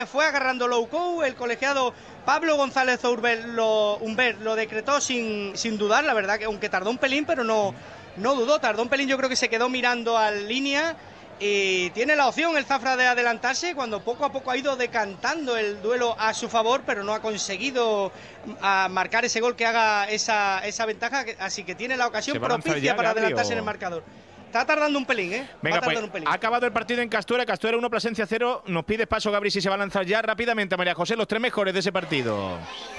Fue agarrando Loucou, el colegiado Pablo González Humbert lo decretó sin dudar, la verdad que aunque tardó un pelín, pero no dudó, tardó un pelín, yo creo que se quedó mirando a línea y tiene la opción el Zafra de adelantarse cuando poco a poco ha ido decantando el duelo a su favor, pero no ha conseguido marcar ese gol que haga esa ventaja, así que tiene la ocasión propicia para adelantarse en el marcador. Está tardando un pelín, ¿eh? Venga, pues, ha acabado el partido en Castuera. Castuera 1, Plasencia 0. Nos pide paso, Gabri, si se va a lanzar ya rápidamente. María José, los 3 mejores de ese partido.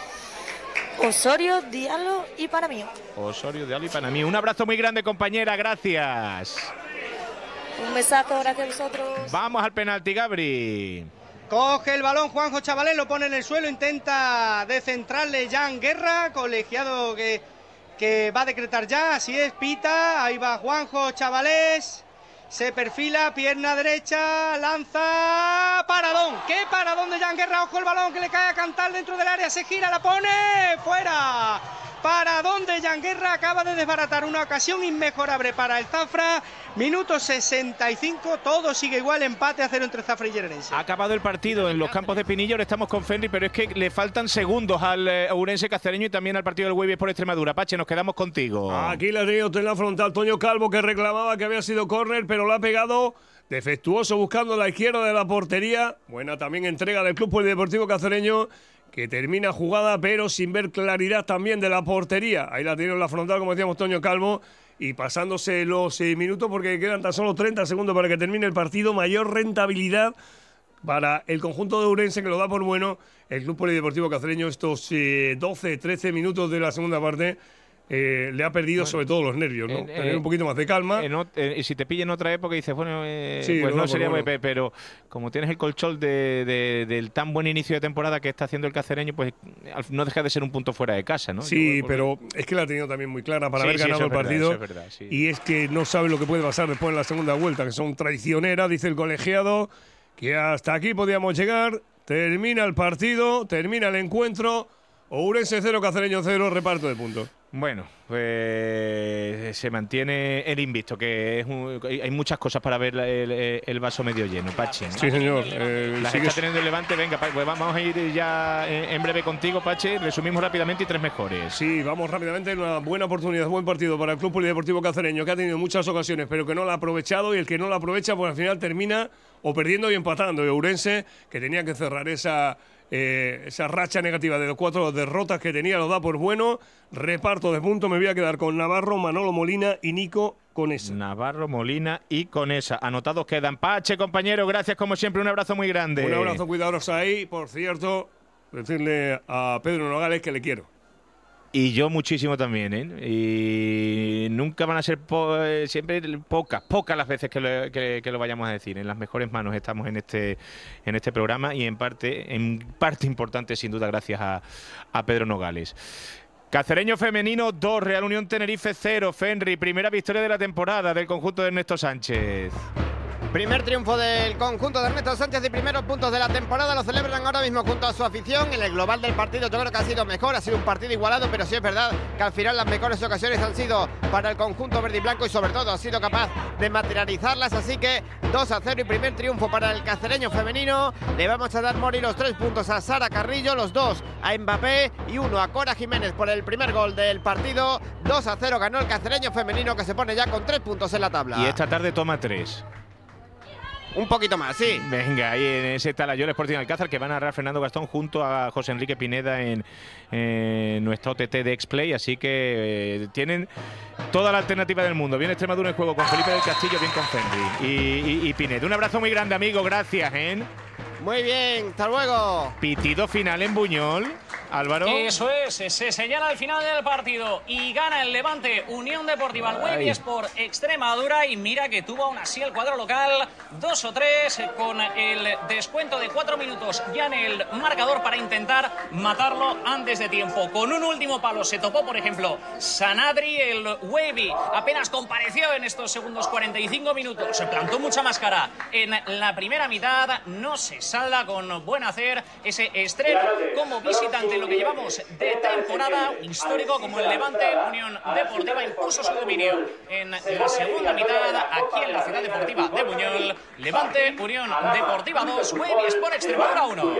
Osorio, Diallo y Panamí. Osorio, Diallo y Panamí. Un abrazo muy grande, compañera. Gracias. Un besazo, gracias a vosotros. Vamos al penalti, Gabri. Coge el balón Juanjo Chavalés, lo pone en el suelo, intenta descentrarle Jan Guerra, colegiado que va a decretar ya, así es, pita, ahí va Juanjo Chavalés, se perfila, pierna derecha, lanza, paradón, qué paradón de Jan Guerra, ojo el balón que le cae a cantar dentro del área, se gira, la pone, fuera, paradón de Jan Guerra, acaba de desbaratar una ocasión inmejorable para el Zafra, minuto 65, todo sigue igual, empate a 0 entre Zafra y Llerenense. Ha acabado el partido en los campos de Pinillo, ahora estamos con Fenri, pero es que le faltan segundos al Ourense Cacereño y también al partido del Huevies por Extremadura. Pache, nos quedamos contigo. Aquí la ha tenido en la frontal Toño Calvo, que reclamaba que había sido córner, pero lo ha pegado defectuoso buscando la izquierda de la portería. Buena también entrega del Club Polideportivo Cacereño, que termina jugada, pero sin ver claridad también de la portería. Ahí la tiene en la frontal, como decíamos, Toño Calvo. Y pasándose los 6 minutos, porque quedan tan solo 30 segundos para que termine el partido. Mayor rentabilidad para el conjunto de Ourense, que lo da por bueno el Club Polideportivo Cacereño. Estos 12, 13 minutos de la segunda parte le ha perdido, bueno, sobre todo los nervios, ¿no? Tener un poquito más de calma. Y si te pilla en otra época y dices, bueno, sí, pues no sería bueno. Pero como tienes el colchón del tan buen inicio de temporada que está haciendo el cacereño, pues no deja de ser un punto fuera de casa, ¿no? Sí, pero es que la ha tenido también muy clara para haber ganado el partido. Es verdad, sí. Y es que no sabe lo que puede pasar después en la segunda vuelta, que son traicioneras, dice el colegiado, que hasta aquí podíamos llegar. Termina el partido, termina el encuentro. Ourense 0, Cacereño 0, reparto de puntos. Bueno, pues se mantiene el invicto, que hay muchas cosas para ver el vaso medio lleno, Pachi, ¿no? Sí, señor. Las está teniendo el Levante. Venga, pues vamos a ir ya en breve contigo, Pachi. Resumimos rápidamente y 3 mejores. Sí, vamos rápidamente. Una buena oportunidad, buen partido para el Club Polideportivo Cacereño, que ha tenido muchas ocasiones, pero que no la ha aprovechado, y el que no la aprovecha, pues al final termina o perdiendo y empatando. Y Ourense, que tenía que cerrar esa racha negativa de los 4 derrotas que tenía, lo da por bueno. Reparto de puntos, me voy a quedar con Navarro, Manolo Molina y Nico Conesa. Navarro, Molina y Conesa. Anotados quedan. Pache, compañero, gracias como siempre, un abrazo muy grande. Un abrazo, cuidados ahí. Por cierto, decirle a Pedro Nogales que le quiero. Y yo muchísimo también, ¿eh? Y nunca van a ser siempre pocas las veces que lo vayamos a decir. En las mejores manos estamos en este programa y en parte importante, sin duda, gracias a Pedro Nogales. Cacereño femenino 2, Real Unión Tenerife 0. Fenri, primera victoria de la temporada del conjunto de Ernesto Sánchez. Primer triunfo del conjunto de Ernesto Sánchez y primeros puntos de la temporada. Lo celebran ahora mismo junto a su afición. En el global del partido yo creo que ha sido mejor, ha sido un partido igualado, pero sí es verdad que al final las mejores ocasiones han sido para el conjunto verde y blanco y sobre todo ha sido capaz de materializarlas. Así que 2-0 y primer triunfo para el cacereño femenino. Le vamos a dar, Mori, los 3 puntos a Sara Carrillo, los 2 a Mbappé y 1 a Cora Jiménez por el primer gol del partido. 2-0 ganó el cacereño femenino, que se pone ya con 3 puntos en la tabla. Y esta tarde toma 3. Un poquito más, sí. Venga, ahí en ese Talayol Sporting Alcázar, que van a narrar Fernando Gastón junto a José Enrique Pineda en nuestra OTT de X-Play. Así que tienen toda la alternativa del mundo. Bien Extremadura en juego con Felipe del Castillo, bien con Fenri y Pineda. Un abrazo muy grande, amigo. Gracias, ¿eh? Muy bien, hasta luego. Pitido final en Buñol, Álvaro. Eso es, se señala el final del partido y gana el Levante Unión Deportiva Huevies por Extremadura, y mira que tuvo aún así el cuadro local 2-3 con el descuento de 4 minutos ya en el marcador para intentar matarlo antes de tiempo. Con un último palo se topó, por ejemplo, Sanadri. El Huevi apenas compareció en estos segundos 45 minutos, se plantó mucha más cara en la primera mitad, no se salda con buen hacer ese estreno como visitante. Lo que llevamos de temporada, histórico como el Levante Unión Deportiva impuso su dominio en la segunda mitad aquí en la ciudad deportiva de Buñol. Levante Unión Deportiva 2, Huevies por Extremadura 1.